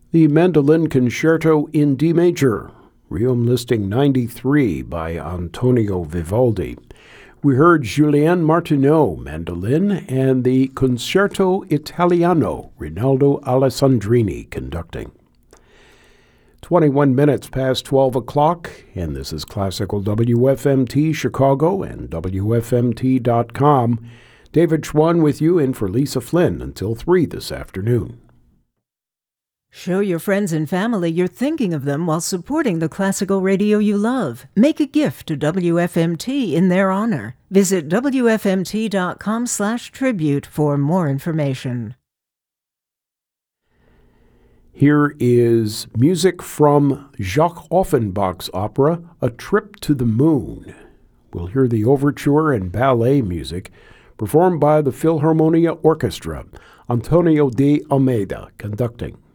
The Mandolin Concerto in D Major, Requiem Listing 93 by Antonio Vivaldi. We heard Julien Martineau, mandolin, and the Concerto Italiano, Rinaldo Alessandrini, conducting. 21 minutes past 12 o'clock, and this is Classical WFMT Chicago and WFMT.com. David Schwann with you in for Lisa Flynn until 3 this afternoon. Show your friends and family you're thinking of them while supporting the classical radio you love. Make a gift to WFMT in their honor. Visit WFMT.com/tribute for more information. Here is music from Jacques Offenbach's opera, A Trip to the Moon. We'll hear the overture and ballet music performed by the Philharmonia Orchestra. Antonio de Almeida conducting.